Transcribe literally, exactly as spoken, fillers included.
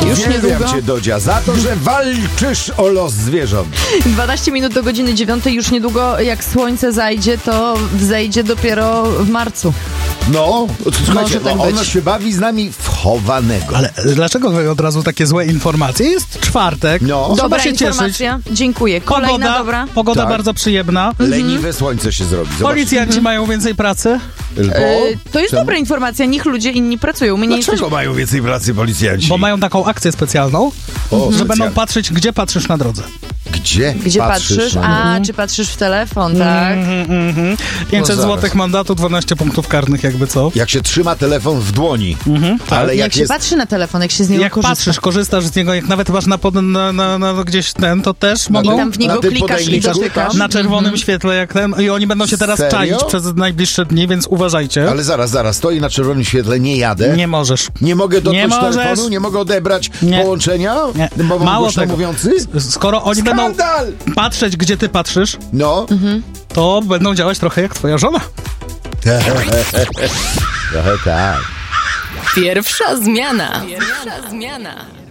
Już Uwielbiam niedługo. cię, Dodzia, za to, że walczysz o los zwierząt. dwanaście minut do godziny dziewiątej. Już niedługo, jak słońce zajdzie, to wzejdzie dopiero w marcu. No, słuchajcie, tak no, być. ono się bawi z nami w chowanego. Ale dlaczego wy od razu takie złe informacje? Jest czwartek, No. trzeba Dobra się cieszyć. informacja. Dziękuję. Kolejna Pogoda, dobra. pogoda Tak. bardzo przyjemna. Leniwe słońce się zrobi. Zobacz. Policjanci mają więcej pracy. Bo? E, to jest Czemu? dobra informacja. Niech ludzie inni pracują. My nie Dlaczego jesteśmy... mają więcej pracy policjanci? Bo mają taką akcję specjalną, O, że specjalnie. będą patrzeć, gdzie patrzysz na drodze. Gdzie? Gdzie patrzysz? na- A, czy patrzysz w telefon, tak? Mhm, mhm. pięćset No zaraz. złotych mandatu, dwanaście punktów karnych, jakby co. Jak się trzyma telefon w dłoni. Ale Jak, jak się jest... patrzy na telefon, jak się z niego Jak korzysta. patrzysz, korzystasz z niego, jak nawet masz na, pod, na, na, na gdzieś ten, to też Na mogą I tam w niego Na tym klikasz i podajniczku dotykasz. na czerwonym świetle jak ten i oni będą się teraz Serio? czaić przez najbliższe dni, więc uważajcie. Ale zaraz, zaraz, stoi na czerwonym świetle, nie jadę. Nie możesz. Nie mogę dotknąć Nie możesz. telefonu, nie mogę odebrać Nie. połączenia? Nie. Bo mam Mało głośno tego. mówiący? Skoro oni będą Skandal! patrzeć, gdzie ty patrzysz, No. to będą działać trochę jak twoja żona. Trochę tak. Pierwsza zmiana. Pierwsza zmiana.